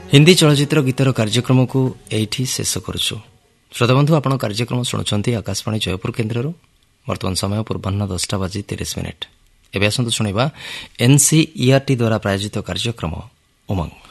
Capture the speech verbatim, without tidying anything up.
ହିନ୍ଦୀ ଚଳଚ୍ଚିତ୍ର ଗୀତର କାର୍ଯ୍ୟକ୍ରମକୁ ଏଇଠି ଶେଷ କରୁଛୁ। ଶ୍ରୋତାବନ୍ଧୁ, ଆପଣ କାର୍ଯ୍ୟକ୍ରମ ଶୁଣୁଛନ୍ତି ଆକାଶବାଣୀ ଜୟପୁର କେନ୍ଦ୍ରରୁ। ବର୍ତ୍ତମାନ ସମୟ ପୂର୍ବାହ୍ନ ଦଶଟା ବାଜି ତିରିଶ ମିନିଟ୍। ଏବେ ଆସନ୍ତୁ ଶୁଣିବା ଏନ୍ସିଇଆର୍ଟି ଦ୍ୱାରା ପ୍ରାୟୋଜିତ କାର୍ଯ୍ୟକ୍ରମ ଉମଙ୍ଗ।